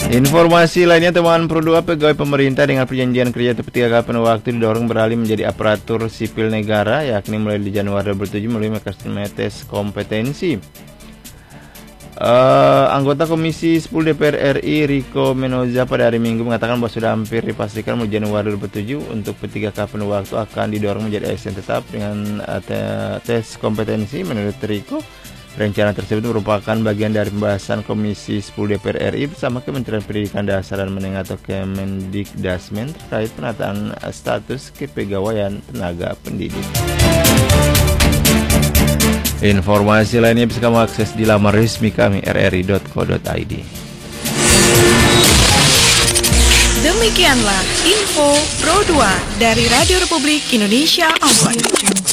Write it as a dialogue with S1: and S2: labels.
S1: Informasi lainnya, temuan Pro 2 pegawai pemerintah dengan perjanjian kerja tepat 3 kali penuh waktu didorong beralih menjadi aparatur sipil negara, yakni mulai di Januari 2007 melalui mekanisme tes kompetensi. Anggota Komisi 10 DPR RI Riko Menoza pada hari Minggu mengatakan bahwa sudah hampir dipastikan mulai Januari 2007 untuk P3K penuh waktu akan didorong menjadi ASN tetap dengan tes kompetensi. Menurut Riko, rencana tersebut merupakan bagian dari pembahasan Komisi 10 DPR RI bersama Kementerian Pendidikan Dasar dan Menengah atau Kemendikdasmen terkait penataan status kepegawaian tenaga pendidik. Informasi lainnya bisa kamu akses di laman resmi kami rri.co.id.
S2: Demikianlah info Pro 2 dari Radio Republik Indonesia Ambon.